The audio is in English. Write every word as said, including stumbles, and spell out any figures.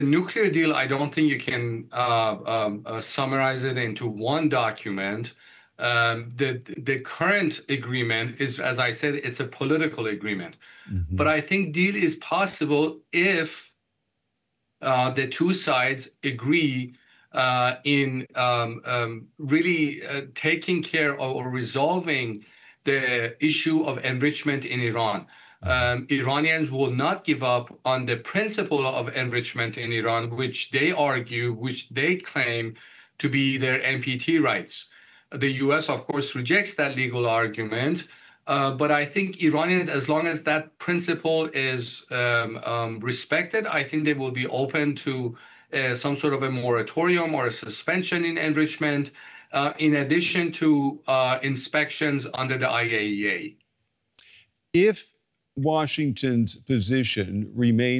nuclear deal, I don't think you can uh, um, uh, summarize it into one document. Um, the the current agreement is, as I said, it's a political agreement. Mm-hmm. But I think deal is possible if uh, the two sides agree uh, in um, um, really uh, taking care of or resolving the issue of enrichment in Iran. Um, Iranians will not give up on the principle of enrichment in Iran, which they argue, which they claim to be their N P T rights. The U S, of course, rejects that legal argument. Uh, but I think Iranians, as long as that principle is um, um, respected, I think they will be open to uh, some sort of a moratorium or a suspension in enrichment, uh, in addition to uh, inspections under the I A E A. If Washington's position remains